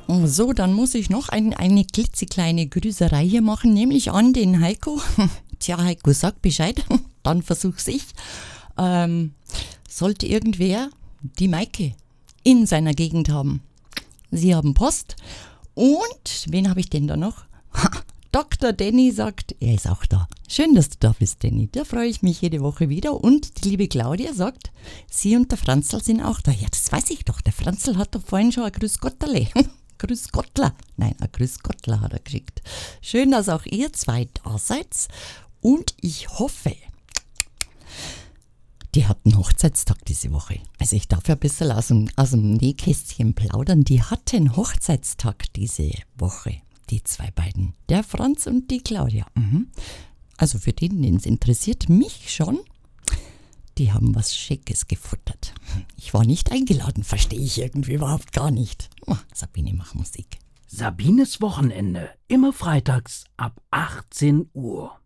So, dann muss ich noch eine klitzekleine Grüßerei hier machen, nämlich an den Heiko. Tja, Heiko, sag Bescheid, dann versuch's ich. Sollte irgendwer die Maike in seiner Gegend haben. Sie haben Post. Und wen habe ich denn da noch? Dr. Danny sagt, er ist auch da. Schön, dass du da bist, Danny. Da freue ich mich jede Woche wieder. Und die liebe Claudia sagt, sie und der Franzl sind auch da. Ja, das weiß ich doch. Der Franzl hat doch vorhin schon ein Grüß Gotterle. Grüß Gottler. Nein, ein Grüß Gottler hat er geschickt. Schön, dass auch ihr zwei da seid. Und ich hoffe, die hat einen Hochzeitstag diese Woche. Also ich darf ja ein bisschen aus dem Nähkästchen plaudern. Die hatten Hochzeitstag diese Woche. Die zwei beiden, der Franz und die Claudia. Also für den es interessiert, mich schon, die haben was Schickes gefuttert. Ich war nicht eingeladen, verstehe ich irgendwie überhaupt gar nicht. Sabine, mach Musik. Sabines Wochenende, immer freitags ab 18 Uhr.